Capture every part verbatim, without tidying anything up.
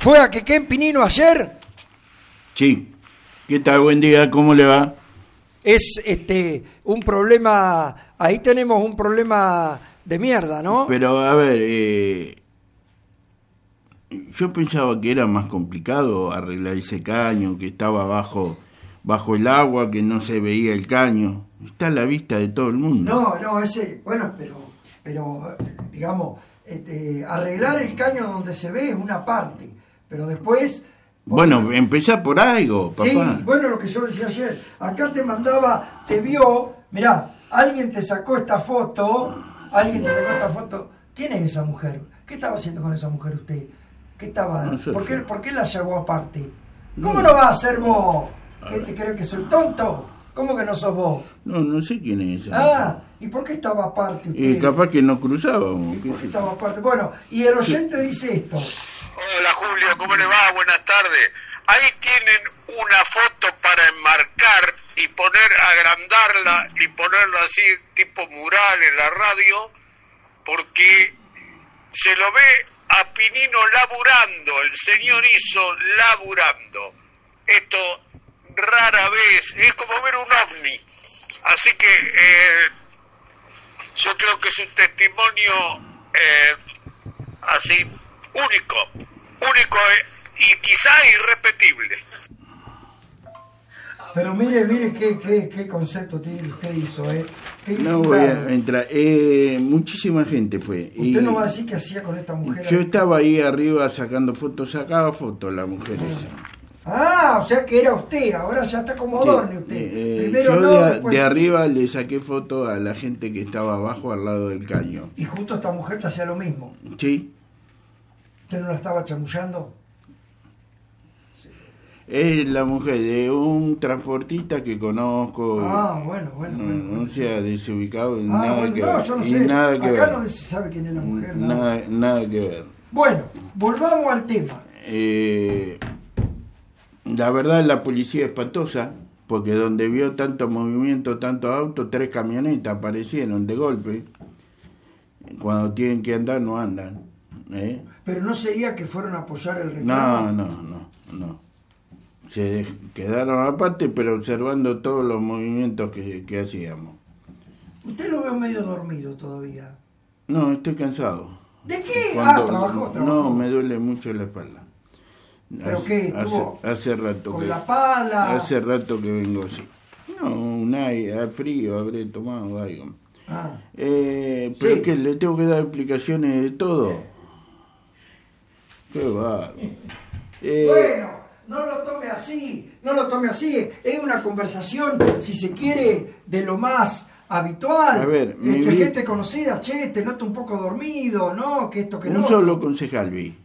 ¿Fue a Quequén Pinino ayer? Sí. ¿Qué tal? Buen día, ¿cómo le va? Es este un problema, ahí tenemos un problema de mierda, ¿no? Pero, a ver, eh, yo pensaba que era más complicado arreglar ese caño, que estaba bajo, bajo el agua, que no se veía el caño. Está a la vista de todo el mundo. No, no, ese, bueno, pero, pero digamos, este, arreglar el caño donde se ve es una parte, pero después... Bueno, empezá por algo, papá. Sí, bueno, lo que yo decía ayer, acá te mandaba, te vio, mirá, alguien te sacó esta foto, alguien te sacó esta foto. ¿Quién es esa mujer? ¿Qué estaba haciendo con esa mujer usted? ¿Qué estaba? No sé, ¿Por qué, sí. ¿Por qué la llevó aparte? No. ¿Cómo no vas a ser vos? ¿Qué te crees que soy tonto? ¿Cómo que no sos vos? No, no sé quién es esa. Ah, ¿y por qué estaba aparte usted? Y capaz que no cruzábamos. ¿Por qué estaba aparte? Bueno, y el oyente dice esto. Hola Julio, ¿cómo le va? Buenas tardes. Ahí tienen una foto para enmarcar y poner, agrandarla y ponerla así tipo mural en la radio, porque se lo ve a Pinino laburando, el señor hizo laburando. Esto rara vez, es como ver un ovni. Así que eh, yo creo que es un testimonio eh, así único, único y quizá irrepetible. Pero mire, mire qué, qué, qué concepto tiene usted hizo, ¿eh? Qué No voy a entrar. Eh, muchísima gente fue. Usted y no va a decir qué hacía con esta mujer. Yo ahí. estaba ahí arriba sacando fotos, sacaba fotos la mujer esa. Ah, o sea que era usted, ahora ya está como Dorni usted. Eh, Primero yo no, de, después de sí. arriba le saqué foto a la gente que estaba abajo al lado del caño. Y justo esta mujer te hacía lo mismo. Sí. ¿Usted no la estaba chamullando? Es la mujer de un transportista que conozco. Ah, bueno, bueno. No, bueno, no bueno. sea desubicado y Ah, nada bueno, que no, ver. yo no Y sé. nada que Acá ver. no se sabe quién es la mujer. Nada. Nada, nada que ver. Bueno, volvamos al tema. Eh, la verdad la policía es espantosa, porque donde vio tanto movimiento, tantos autos, tres camionetas aparecieron de golpe. Cuando tienen que andar no andan. ¿eh? Pero no sería que fueron a apoyar el reclamo. No, no, no, no. Se quedaron aparte, pero observando todos los movimientos que, que hacíamos. Usted lo veo medio dormido todavía. No, estoy cansado. ¿De qué? Cuando- ah, trabajó, trabajó. No, me duele mucho la espalda. ¿Pero hace, qué? ¿Estuvo hace, hace rato con que la pala? hace rato que vengo así. No, un aire frío habré tomado algo. Ah. Eh, pero Sí. que le tengo que dar explicaciones de todo. Qué bárbaro. Eh, Bueno, no lo tome así, no lo tome así. Es una conversación, si se quiere, de lo más habitual. A ver, mi Este, vi- gente conocida, che, te noto un poco dormido, ¿no? Que esto que un no. solo concejal vi.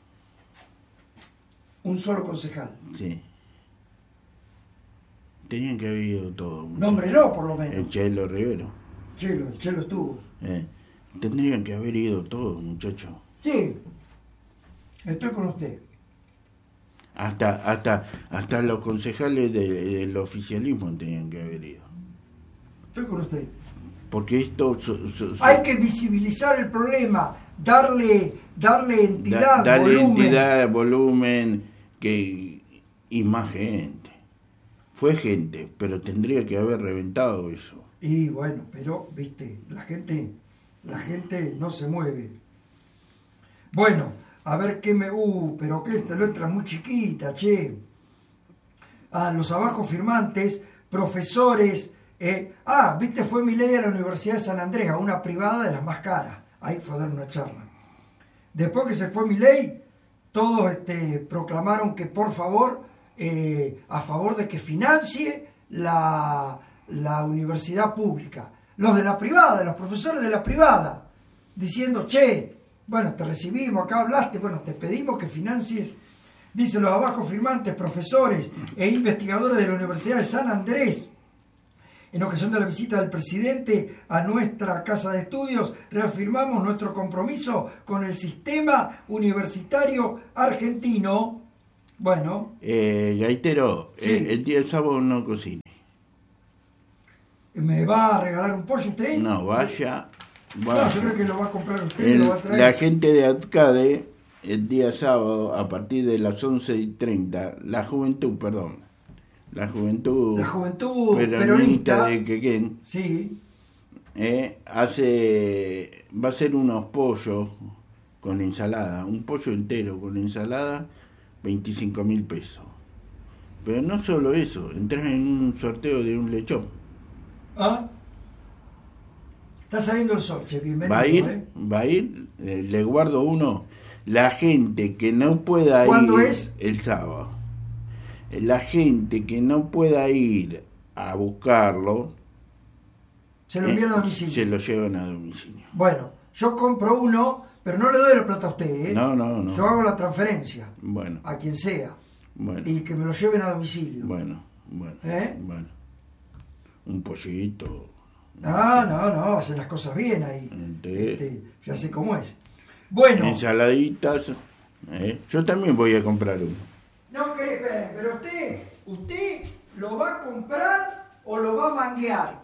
Un solo concejal. Sí. Tenían que haber ido todos. muchachos. Nómbrelo, por lo menos. El Chelo Rivero. Chelo, el Chelo estuvo. Eh. Tendrían que haber ido todos, muchachos. Sí, estoy con usted. Hasta, hasta, hasta los concejales de- del oficialismo tenían que haber ido. Estoy con usted. Porque esto... so- so- so- Hay que visibilizar el problema, darle, darle entidad, da- darle volumen. entidad, volumen, que, y más gente. Fue gente, pero tendría que haber reventado eso. Y bueno, pero, viste, la gente, la gente no se mueve. Bueno, a ver qué me... Uh, pero que esta letra es muy chiquita, che. Ah, los abajo firmantes, profesores... eh, ah, viste, fue mi ley a la Universidad de San Andrés, a una privada de las más caras. Ahí fue a dar una charla. Después que se fue mi ley, todos este, proclamaron que por favor, eh, a favor de que financie la, la universidad pública. Los de la privada, los profesores de la privada, diciendo, che, bueno, te recibimos, acá hablaste, bueno, te pedimos que financies. Dicen los abajo firmantes, profesores e investigadores de la Universidad de San Andrés. En ocasión de la visita del presidente a nuestra casa de estudios, reafirmamos nuestro compromiso con el sistema universitario argentino. Bueno, Eh, Gaitero, Sí. eh, el día sábado no cocine. ¿me va a regalar un pollo usted? No, vaya. No, vaya. yo creo que lo va a comprar usted y El- lo va a traer. la gente de Atcade el día sábado a partir de las once y treinta, la juventud, perdón, la juventud, La juventud peronista, peronista, de Quequén, sí, eh, hace, va a hacer unos pollos con ensalada, un pollo entero con ensalada, veinticinco mil pesos. Pero no solo eso, entras en un sorteo de un lechón. ¿ah? Está saliendo el sol, che, bienvenido. Va a ir, ¿eh? va a ir, eh, le guardo uno, la gente que no pueda ir. ¿Cuándo es? El sábado. La gente que no pueda ir a buscarlo, Se lo envían eh, a domicilio. se lo llevan a domicilio. Bueno, yo compro uno, pero no le doy la plata a usted, ¿eh? No, no, no. Yo hago la transferencia Bueno, a quien sea bueno, y que me lo lleven a domicilio. bueno, bueno, ¿Eh? bueno. Un pollito. No, no, no, hacen las cosas bien ahí. Entonces- Este, ya sé cómo es. Bueno, Ensaladitas. eh. Yo también voy a comprar uno. no que, eh, pero usted, usted lo va a comprar o lo va a manguear.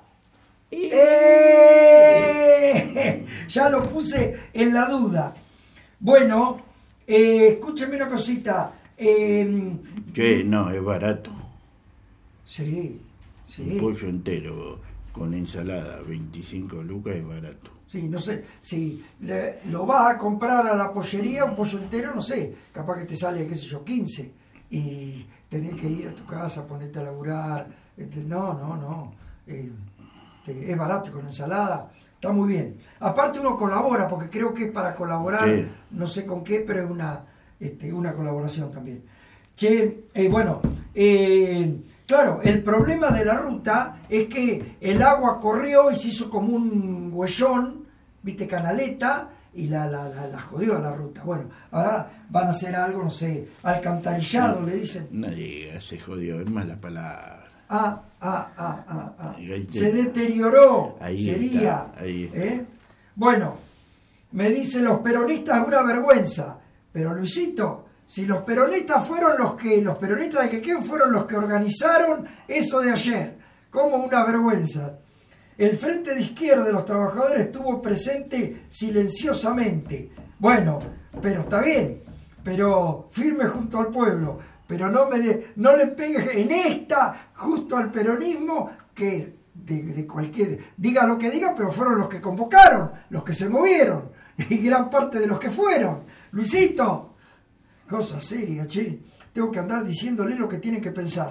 ¡Eh! Ya lo puse en la duda. Bueno, eh, escúcheme una cosita. Eh, Che, no, es barato. sí, Un sí. pollo entero con ensalada, veinticinco lucas, es barato. Sí, no sé, si le- lo vas a comprar a la pollería, un pollo entero, no sé, capaz que te sale, qué sé yo, quince, y tenés que ir a tu casa, ponerte a laburar, este, no, no, no, eh, te- es barato con ensalada, está muy bien. Aparte uno colabora, porque creo que es para colaborar, Sí. no sé con qué, pero es una, este, una colaboración también. Che, eh, bueno, eh, claro, el problema de la ruta es que el agua corrió y se hizo como un huellón, viste, canaleta, y la, la, la, la jodió a la ruta. Bueno, ahora van a hacer algo, no sé, alcantarillado, le dicen. Nadie se jodió, es mala palabra. Ah, ah, ah, ah, ah. Ahí está. Se deterioró, Ahí sería. está, ahí está. ¿eh? Bueno, me dicen los peronistas una vergüenza, pero Luisito, si los peronistas fueron los que, los peronistas de Quequén fueron los que organizaron eso de ayer, como una vergüenza. El Frente de Izquierda de los Trabajadores estuvo presente silenciosamente. Bueno, pero está bien, pero firme junto al pueblo, pero no me de- no le pegue en esta justo al peronismo que de, de cualquier diga lo que diga, pero fueron los que convocaron, los que se movieron y gran parte de los que fueron. Luisito, cosa seria, che. Tengo que andar diciéndole lo que tienen que pensar.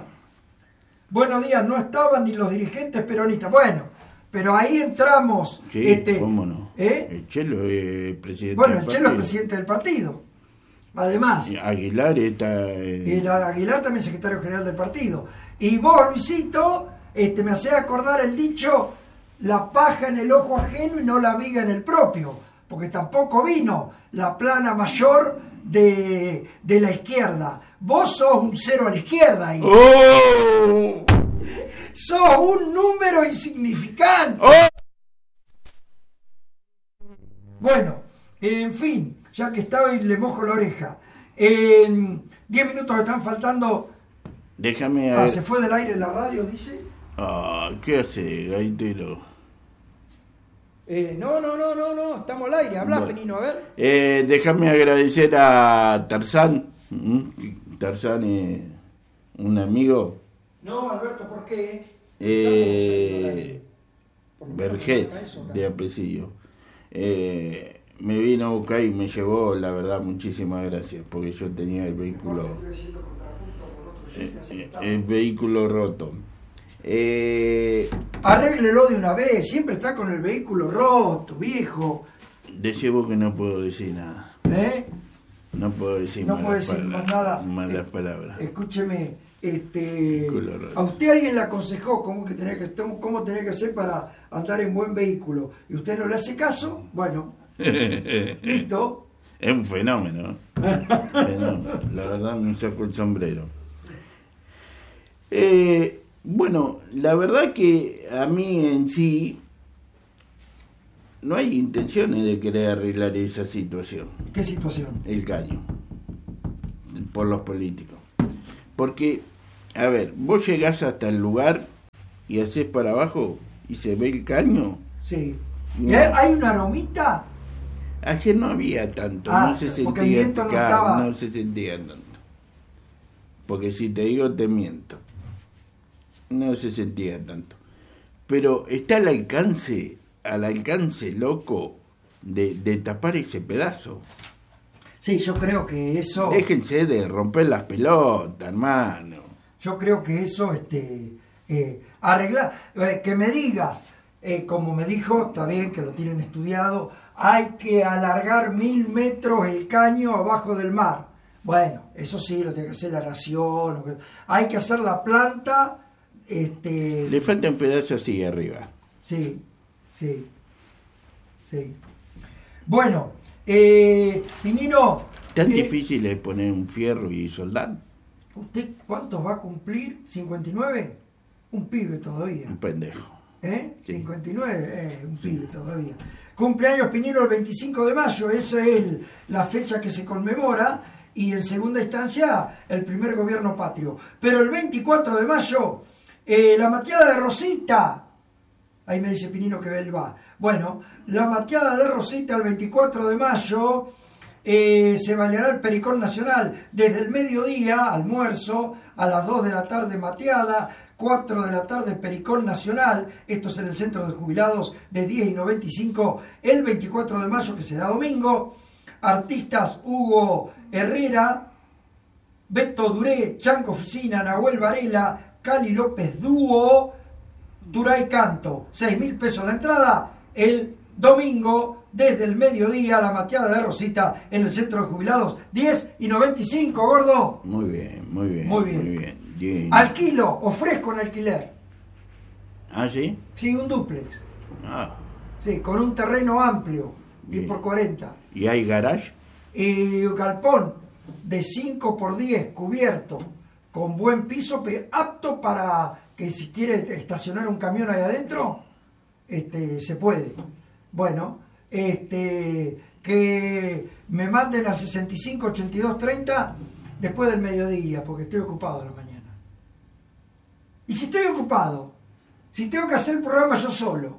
Buenos días, no estaban ni los dirigentes peronistas. Bueno, pero ahí entramos. Sí, este, cómo no. ¿eh? El Chelo es presidente Bueno, del el Chelo es partido. presidente del partido. Además, Y Aguilar está... eh, y el Aguilar también secretario general del partido. Y vos, Luisito, este, me hacés acordar el dicho, la paja en el ojo ajeno y no la viga en el propio. Porque tampoco vino la plana mayor de, de la izquierda. Vos sos un cero a la izquierda ahí. ¡Oh! Sos un número insignificante. ¡Oh! Bueno, en fin, ya que está hoy le mojo la oreja. En diez minutos están faltando. Déjame... Ah, a- se fue del aire la radio, dice. Ah, ¿qué hace, Gaitero? Eh, no, no, no, no, no, estamos al aire. Habla, Bueno. Penino, a ver. Eh, déjame agradecer a Tarzán. ¿Mm? Tarzán es un amigo. No, Alberto, ¿por qué? Eh, Por lo menos Vergés, para eso, acá. de apellido. Eh, me vino a buscar y me llevó, la verdad, muchísimas gracias, porque yo tenía el vehículo, Estoy haciendo contrapunto con otro eh, oyente, así que eh, estamos. el vehículo roto. Eh, Arréglelo de una vez, siempre está con el vehículo roto, viejo. Decí vos que no puedo decir nada. ¿Eh? No puedo decir No malas puedo decir palabras, más nada. malas Eh, palabras. Escúcheme, este, Vehículo roto. a usted alguien le aconsejó cómo, que tenía que, cómo tenía que hacer para andar en buen vehículo y usted no le hace caso, bueno, listo. Es un fenómeno. Fenómeno. La verdad me saco el sombrero. Eh, bueno, la verdad que a mí en sí no hay intenciones de querer arreglar esa situación, ¿Qué situación? el caño, por los políticos. Porque, a ver, vos llegás hasta el lugar y haces para abajo y se ve el caño. Sí. No. ¿Y hay hay una aromita? Ayer no había tanto, Ah, no se porque el sentía, viento no claro, estaba. no se sentía tanto. Porque si te digo te miento. No se sentía tanto. Pero está al alcance, al alcance, loco, de, de tapar ese pedazo. Sí, yo creo que eso... Déjense de romper las pelotas, hermano. Yo creo que eso, este, eh, arreglar, eh, que me digas, eh, como me dijo, está bien que lo tienen estudiado, hay que alargar mil metros el caño abajo del mar. Bueno, eso sí, lo tiene que hacer la ración, lo que- hay que hacer la planta, este, Le falta un pedazo así arriba. sí, sí, sí. Bueno, eh, Pinino, ¿Tan eh, difícil es poner un fierro y soldar? ¿usted cuántos va a cumplir? ¿cincuenta y nueve? Un pibe todavía. Un pendejo. ¿Eh? Sí. cincuenta y nueve, eh, un pibe todavía. Cumpleaños Pinino el veinticinco de mayo, esa es el- la fecha que se conmemora, y en segunda instancia el primer gobierno patrio. Pero el veinticuatro de mayo, eh, la mateada de Rosita, ahí me dice Pinino que él va. Bueno, la mateada de Rosita el veinticuatro de mayo, eh, se bailará el Pericón Nacional desde el mediodía, almuerzo, a las dos de la tarde mateada, cuatro de la tarde Pericón Nacional, esto es en el Centro de Jubilados de diez y noventa y cinco, el veinticuatro de mayo, que será domingo. Artistas Hugo Herrera, Beto Duré, Chanco Oficina, Nahuel Varela, Cali López Dúo, Duray Canto, seis mil pesos la entrada, el domingo desde el mediodía, la mateada de Rosita en el Centro de Jubilados, diez y noventa y cinco, gordo. Muy bien, muy bien. Muy bien. Muy bien. Bien. Alquilo, ofrezco en alquiler. ¿Ah, sí? Sí, un dúplex. Ah. Sí, con un terreno amplio, diez Bien. por cuarenta. ¿Y hay garage? Y galpón de cinco por diez cubierto, con buen piso, pe- apto para que si quiere estacionar un camión ahí adentro, este, se puede. Bueno, este, que me manden al sesenta y cinco ochenta y dos treinta después del mediodía, porque estoy ocupado a la mañana. Y si estoy ocupado, si tengo que hacer el programa yo solo,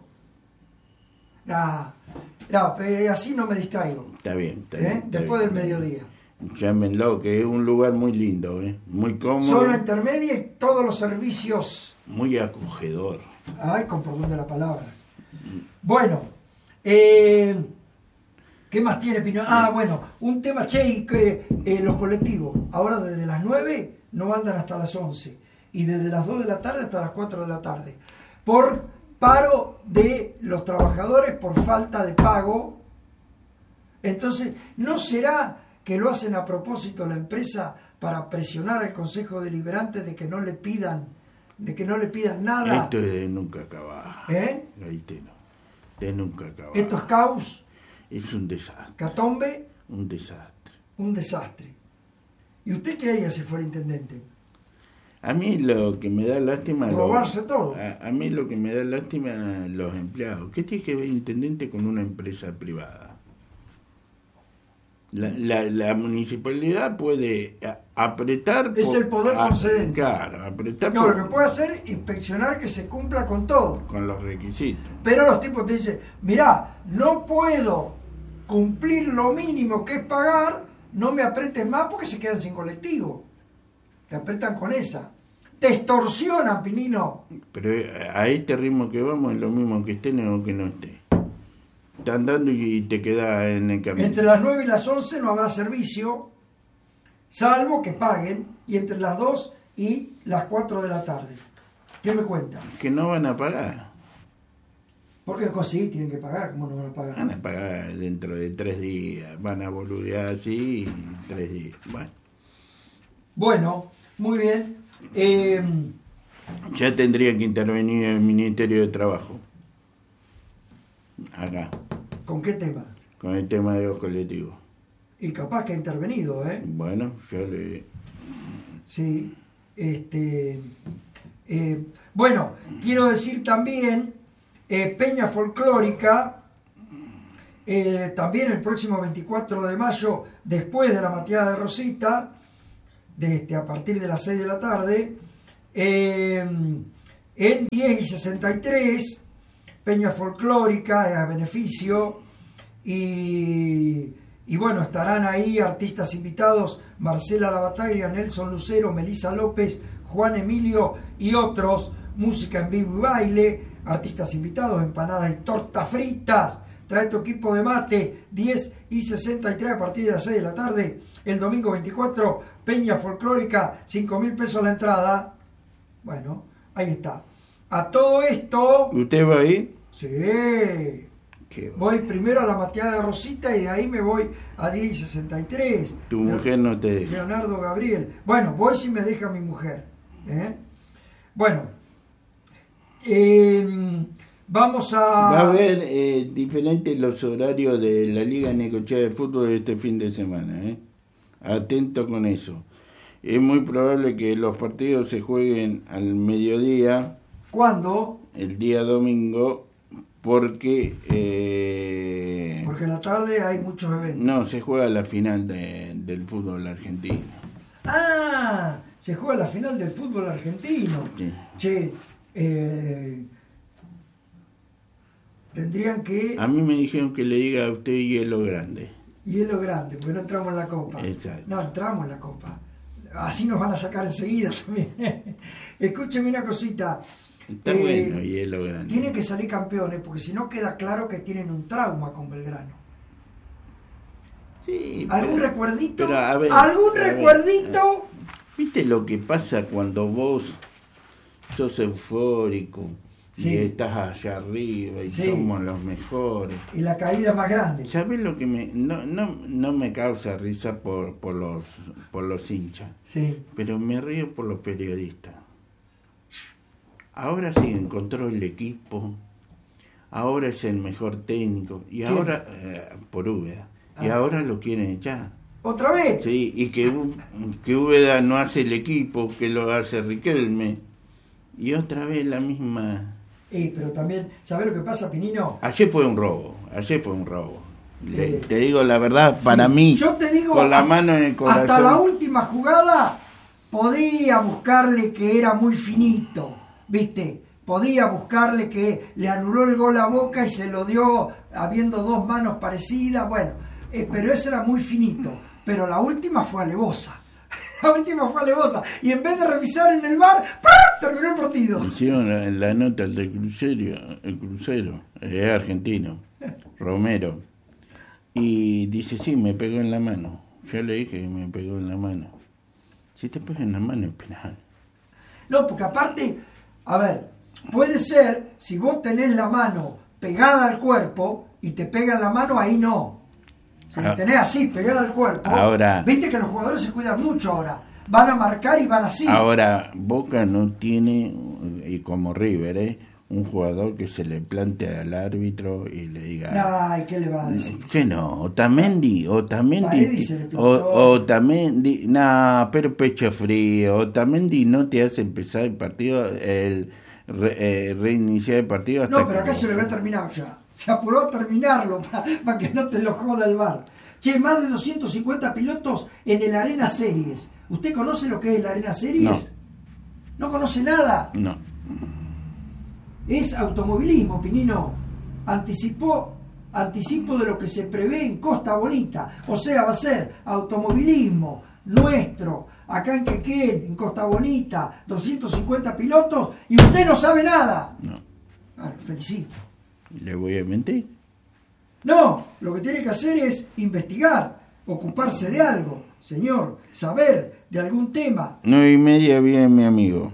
nah, no, eh, así no me distraigo. Está bien, está ¿Eh? bien. está Después bien. del mediodía. Llámenlo, que es un lugar muy lindo, ¿eh? Muy cómodo, Zona intermedia y todos los servicios. muy acogedor. Ay, con perdón de la palabra. Bueno, eh, ¿qué más tiene Pino? Ah, bueno, un tema, che, y que eh, los colectivos, ahora desde las nueve no andan hasta las once. Y desde las dos de la tarde hasta las cuatro de la tarde. Por paro de los trabajadores, por falta de pago. Entonces, ¿no será que lo hacen a propósito la empresa para presionar al Consejo Deliberante de que no le pidan, de que no le pidan nada? Esto es de nunca acabar. ¿Eh? Reitero, de nunca acabar. Esto es caos, Es un desastre, catombe, un desastre. un desastre. ¿Y usted qué haría si fuera intendente? A mí lo que me da lástima... lo- Robarse todo. A, a mí lo que me da lástima los empleados. ¿Qué tiene que ver intendente con una empresa privada? La, la, la municipalidad puede a- apretar... Es el poder a- concedente. Claro, apretar No, por- lo que puede hacer es inspeccionar que se cumpla con todo. con los requisitos. Pero los tipos te dicen, mirá, no puedo cumplir lo mínimo que es pagar, no me apretes más porque se quedan sin colectivo. Te apretan con esa. Te extorsionan, Pinino. Pero eh, a este ritmo que vamos es lo mismo que esté o que no esté. Está andando y te queda en el camino. Entre las nueve y las once no habrá servicio, salvo que paguen, y entre las dos y las cuatro de la tarde. ¿Qué me cuentan? Que no van a pagar. Porque sí, tienen que pagar, ¿cómo no van a pagar? Van a pagar dentro de tres días. Van a boludear así y tres días. Bueno, Bueno, muy bien. Eh, ya tendría que intervenir el Ministerio de Trabajo. Acá, ¿Con qué tema? con el tema de los colectivos. Y capaz que ha intervenido, ¿eh? Bueno, yo le... Sí. Este, eh, bueno, quiero decir también, eh, Peña Folclórica, eh, también el próximo veinticuatro de mayo, después de la mateada de Rosita, de este, a partir de las seis de la tarde, eh, en diez y sesenta y tres, Peña Folclórica, a beneficio, y, y bueno, estarán ahí artistas invitados, Marcela Labataglia, Nelson Lucero, Melissa López, Juan Emilio y otros, música en vivo y baile, artistas invitados, empanadas y tortas fritas. Trae tu equipo de mate, diez y sesenta y tres a partir de las seis de la tarde. El domingo veinticuatro, Peña Folclórica, cinco mil pesos la entrada. Bueno, ahí está. A todo esto... ¿Usted va ahí? Sí. Voy primero a la mateada de Rosita y de ahí me voy a diez y sesenta y tres. Tu mujer no te deja. Leonardo Gabriel. Bueno, voy si me deja mi mujer. ¿eh? Bueno. Eh, vamos a... Va a haber eh, diferentes los horarios de la Liga Necochea de Fútbol este fin de semana. ¿eh? Atento con eso. Es muy probable que los partidos se jueguen al mediodía. ¿Cuándo? El día domingo, porque... Eh, porque en la tarde hay muchos eventos. No, se juega la final de, del fútbol argentino. Ah, se juega la final del fútbol argentino. Sí. Che, eh, tendrían que... A mí me dijeron que le diga a usted hielo grande. Hielo grande, porque no entramos en la copa. Exacto. No, entramos en la copa. Así nos van a sacar enseguida también. Escúcheme una cosita. Está eh, bueno, hielo grande. Tienen que salir campeones, porque si no queda claro que tienen un trauma con Belgrano. Sí. ¿Algún pero, recuerdito? Pero a ver, ¿Algún a recuerdito? Ver, ¿viste lo que pasa cuando vos sos eufórico? Sí. Y estás allá arriba y sí. Somos los mejores. Y la caída más grande. ¿Sabés lo que me no no no me causa risa por por los por los hinchas? Sí. Pero me río por los periodistas. Ahora sí encontró el equipo. Ahora es el mejor técnico y ¿quién? Ahora eh, por Úbeda. Ah. Y ahora lo quieren echar. ¿Otra vez? Sí, y que que Úbeda no hace el equipo, que lo hace Riquelme. Y otra vez la misma. Eh, pero también, ¿sabés lo que pasa, Pinino? Ayer fue un robo, ayer fue un robo. Le, eh, te digo la verdad, para sí, mí, yo te digo, con la mano en el corazón. Hasta la última jugada podía buscarle que era muy finito, ¿viste? Podía buscarle que le anuló el gol a Boca y se lo dio habiendo dos manos parecidas, bueno, eh, pero ese era muy finito. Pero la última fue alevosa. La última fue alevosa. Y en vez de revisar en el V A R, terminó el partido. Hicieron la, la nota del crucero, el crucero, es argentino, Romero. Y dice, sí, me pegó en la mano. Yo le dije que me pegó en la mano. Si te pega en la mano es penal. No, porque aparte, a ver, puede ser, si vos tenés la mano pegada al cuerpo y te pega en la mano, ahí no. Si la tenés así, pegada al cuerpo, ahora, viste que los jugadores se cuidan mucho ahora. Van a marcar y van así. Ahora, Boca no tiene, y como River, ¿eh? un jugador que se le plantea al árbitro y le diga... Ay, ¿qué le va a decir? Que no, Otamendi, Otamendi, o, Otamendi, no, pero pecho frío, Otamendi no te hace empezar el partido, el re, eh, reiniciar el partido hasta no, pero acá se lo había terminado ya. Se apuró a terminarlo para pa que no te lo joda el V A R. Che, más de doscientos cincuenta pilotos en el Arena Series. ¿Usted conoce lo que es el Arena Series? No. ¿No conoce nada? No. Es automovilismo, Pinino. Anticipó, anticipo de lo que se prevé en Costa Bonita. O sea, va a ser automovilismo nuestro, acá en Quequén, en Costa Bonita, doscientos cincuenta pilotos, y usted no sabe nada. No. Bueno, felicito. ¿Le voy a mentir? No, lo que tiene que hacer es investigar, ocuparse de algo, señor, saber de algún tema. Nueve y media viene mi amigo.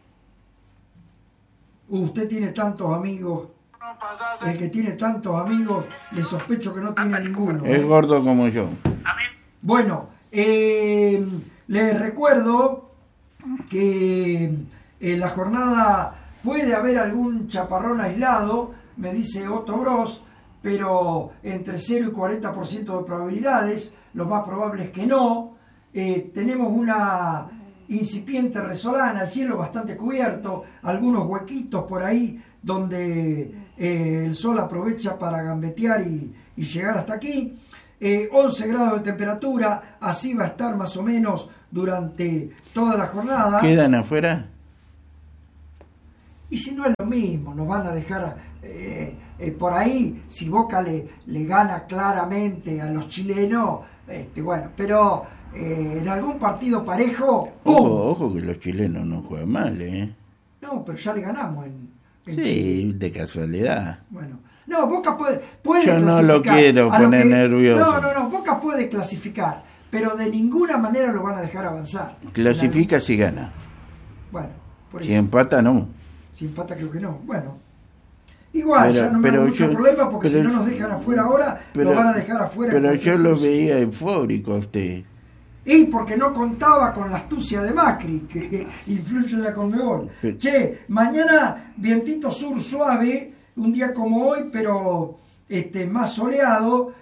Usted tiene tantos amigos. El que tiene tantos amigos, le sospecho que no tiene ninguno. Es gordo como yo. Bueno, eh, les recuerdo que en la jornada puede haber algún chaparrón aislado, me dice Otto Bros, pero entre cero y cuarenta por ciento de probabilidades, lo más probable es que no. Eh, tenemos una incipiente resolana, el cielo bastante cubierto, algunos huequitos por ahí donde eh, el sol aprovecha para gambetear y, y llegar hasta aquí. Eh, once grados de temperatura, así va a estar más o menos durante toda la jornada. ¿Quedan afuera? Y si no es lo mismo, nos van a dejar eh, eh, por ahí, si Boca le, le gana claramente a los chilenos, este, bueno, pero eh, en algún partido parejo, ¡pum! Ojo, ojo que los chilenos no juegan mal, ¿eh? No, pero ya le ganamos en, en Sí, Chile. de casualidad. Bueno, no, Boca puede, puede Yo no clasificar. lo quiero A lo poner que- nervioso. No, no, no, Boca puede clasificar, pero de ninguna manera lo van a dejar avanzar. Clasifica si gana. Bueno, por Si eso. empata, no. Si empata creo que no. Bueno. Igual, Pero- ya no me pero hago mucho yo- problema porque pero si no yo- nos dejan afuera ahora, Pero, lo van a dejar afuera. en pero cualquier yo lo cosa. veía eufórico a usted. Y porque no contaba con la astucia de Macri, que influye en la Conmebol. Pero- Che, mañana vientito sur suave, un día como hoy, pero este más soleado,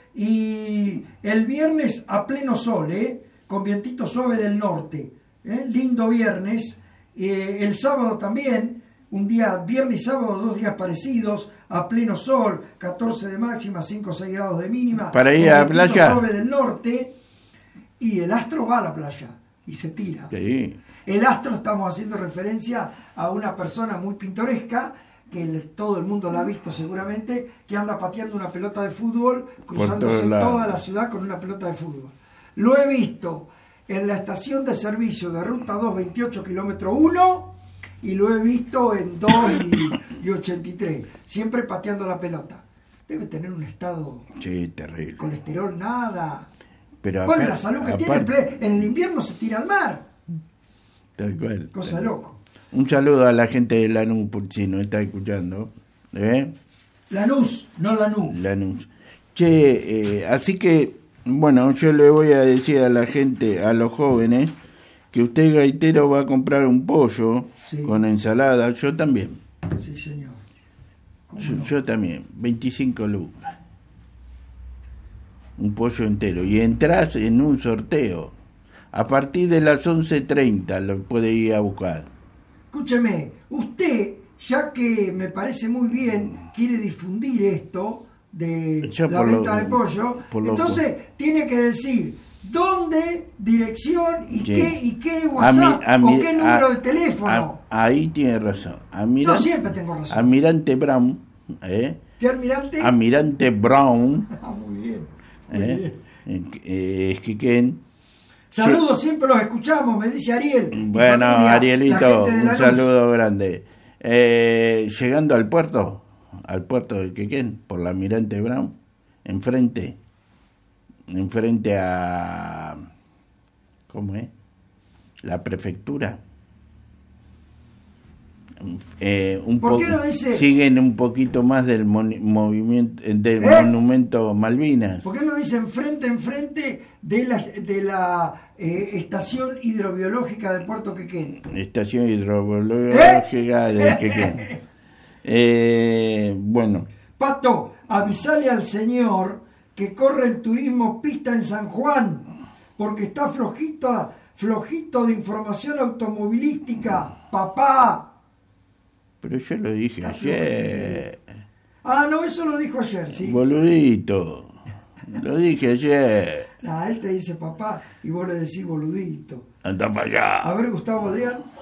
y el viernes a pleno sol, ¿eh? Con vientito suave del norte. ¿eh? Lindo viernes. Eh, el sábado también, un día, viernes y sábado, dos días parecidos, a pleno sol, catorce de máxima, cinco o seis grados de mínima. Para ir con a la vientito playa. suave del norte. Y el astro va a la playa y se tira. Sí. El astro, estamos haciendo referencia a una persona muy pintoresca, que le- todo el mundo la ha visto seguramente, que anda pateando una pelota de fútbol, cruzándose todos lados. toda la ciudad con una pelota de fútbol. Lo he visto en la estación de servicio de Ruta dos, veintiocho, kilómetro uno, y lo he visto en dos y, y ochenta y tres, siempre pateando la pelota. Debe tener un estado, Sí, terrible. colesterol, nada. Pero Con apar- la salud que aparte- tiene, en el invierno se tira al mar. Tal cual. Cosa de loco. Un saludo a la gente de Lanús, por si nos está escuchando. ¿Eh? Lanús, no Lanús. Lanús. Che, eh, así que, bueno, yo le voy a decir a la gente, a los jóvenes, que usted, gaitero, va a comprar un pollo Sí. con ensalada. Yo también. Sí, señor. ¿Cómo Yo, no? yo también. veinticinco lucas. Un pollo entero. Y entras en un sorteo. A partir de las once treinta lo puede ir a buscar. Escúcheme, usted, ya que me parece muy bien, quiere difundir esto de Ya la por lo- venta de pollo, por lo- entonces tiene que decir dónde, dirección y Sí. qué y qué A mi- WhatsApp a mi- o qué número a- de teléfono. a- ahí tiene razón. No Almirante, siempre tengo razón. Almirante Brown. ¿Eh? ¿Qué almirante? Almirante Brown. Ah, muy bien. Muy ¿Eh? bien. Eh, eh, Esquiquén. Saludos, siempre los escuchamos, me dice Ariel. Mi Bueno, familia, la Arielito, gente de un Lanús. saludo grande. Eh, llegando al puerto, al puerto de Quequén, por la Almirante Brown, enfrente, enfrente a, ¿cómo es? La prefectura. Eh, un ¿Por qué poco- no dice- siguen un poquito más del moni- movimiento del ¿Eh? monumento Malvinas. ¿Por qué no dicen frente en frente de la, de la eh, estación hidrobiológica de Puerto Quequén? Estación hidrobiológica ¿Eh? de Quequén. Eh, bueno, Pato, avisale al señor que corre el turismo pista en San Juan, porque está flojito, flojito de información automovilística, papá. pero yo lo dije ayer, Ah, no, eso lo dijo ayer, sí. boludito, lo dije ayer. Ah, él te dice papá y vos le decís boludito. Anda para allá. A ver, Gustavo Adrián.